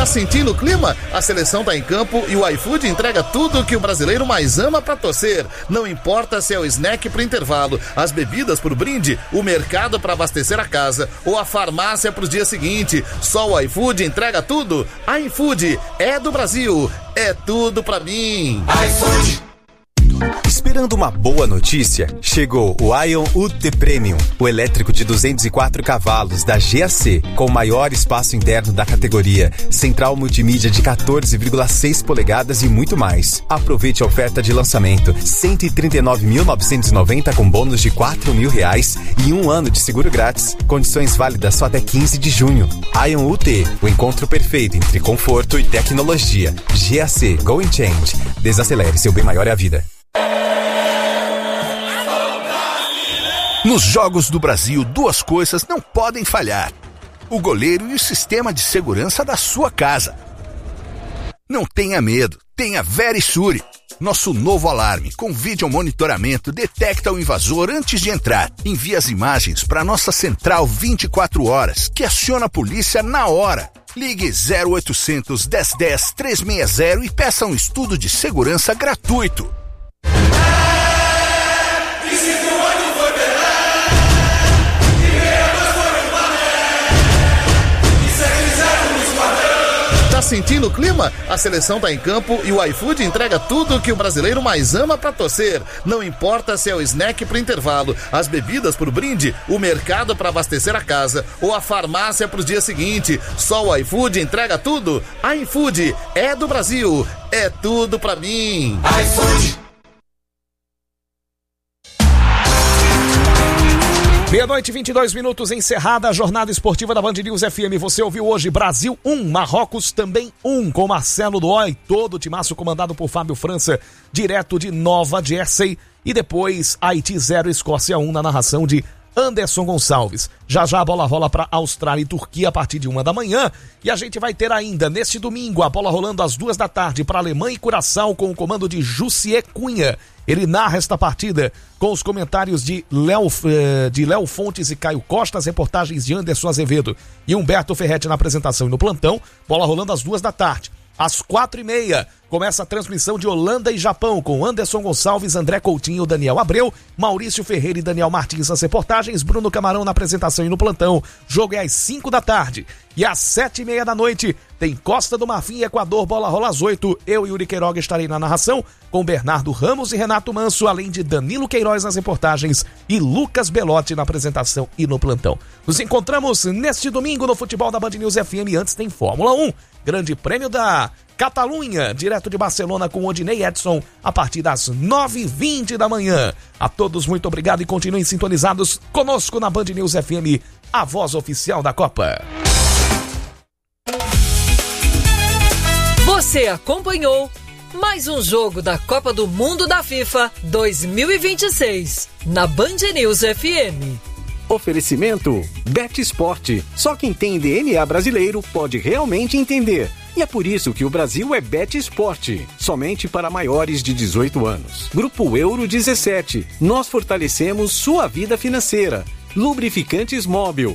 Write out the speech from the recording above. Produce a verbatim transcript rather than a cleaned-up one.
sentindo o clima? A seleção tá em campo e o iFood entrega tudo que o brasileiro mais ama pra torcer. Não importa se é o snack pro intervalo, as bebidas pro brinde, o mercado pra abastecer a casa ou a farmácia pro dia seguinte. Só o iFood entrega tudo. iFood é do Brasil, é tudo pra mim. iFood. Esperando uma boa notícia? Chegou o Ion U T Premium, o elétrico de duzentos e quatro cavalos da G A C, com o maior espaço interno da categoria, central multimídia de quatorze vírgula seis polegadas e muito mais. Aproveite a oferta de lançamento, cento e trinta e nove mil novecentos e noventa com bônus de quatro mil reais e um ano de seguro grátis. Condições válidas só até quinze de junho. Ion U T, o encontro perfeito entre conforto e tecnologia. G A C, Go and Change. Desacelere, seu bem maior é a vida. Nos Jogos do Brasil, duas coisas não podem falhar: o goleiro e o sistema de segurança da sua casa. Não tenha medo, tenha Verisure. Nosso novo alarme com vídeo monitoramento detecta o invasor antes de entrar. Envia as imagens para nossa central vinte e quatro horas, que aciona a polícia na hora. Ligue zero oitocentos, dez dez, trezentos e sessenta e peça um estudo de segurança gratuito. Tá sentindo o clima? A seleção tá em campo e o iFood entrega tudo que o brasileiro mais ama pra torcer. Não importa se é o snack pro intervalo, as bebidas pro brinde, o mercado pra abastecer a casa ou a farmácia pro dia seguinte. Só o iFood entrega tudo. iFood é do Brasil, é tudo pra mim. iFood. Meia-noite, vinte e dois minutos, encerrada a jornada esportiva da Band News F M. Você ouviu hoje Brasil um, Marrocos também um, com Marcelo Duói, todo o timaço comandado por Fábio França, direto de Nova Jersey. E depois Haiti zero, Escócia um, na narração de Anderson Gonçalves. Já já a bola rola para Austrália e Turquia a partir de uma da manhã. E a gente vai ter ainda, neste domingo, a bola rolando às duas da tarde para Alemanha e Curaçao com o comando de Jussier Cunha. Ele narra esta partida com os comentários de Léo, de Léo Fontes e Caio Costa, as reportagens de Anderson Azevedo e Humberto Ferretti na apresentação e no plantão. Bola rolando às duas da tarde. Às quatro e meia, começa a transmissão de Holanda e Japão, com Anderson Gonçalves, André Coutinho, Daniel Abreu, Maurício Ferreira e Daniel Martins nas reportagens, Bruno Camarão na apresentação e no plantão. Jogo é às cinco da tarde. E às sete e meia da noite, tem Costa do Marfim e Equador, bola rola às oito. Eu e Yuri Queiroga estarei na narração, com Bernardo Ramos e Renato Manso, além de Danilo Queiroz nas reportagens e Lucas Belotti na apresentação e no plantão. Nos encontramos neste domingo no Futebol da Band News F M. Antes tem Fórmula um, Grande Prêmio da Catalunha, direto de Barcelona com Odinei Edson, a partir das nove e vinte da manhã. A todos, muito obrigado e continuem sintonizados conosco na Band News F M, a voz oficial da Copa. Você acompanhou mais um jogo da Copa do Mundo da FIFA dois mil e vinte e seis, na Band News F M. Oferecimento Bet Sport. Só quem tem D N A brasileiro pode realmente entender. E é por isso que o Brasil é Bet Sport, somente para maiores de dezoito anos. Grupo Euro dezessete. Nós fortalecemos sua vida financeira. Lubrificantes Móbil.